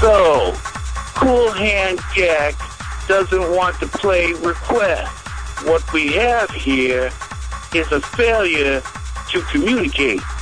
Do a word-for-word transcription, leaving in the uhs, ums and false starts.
So, Cool Hand Jack doesn't want to play request. What we have here is a failure to communicate.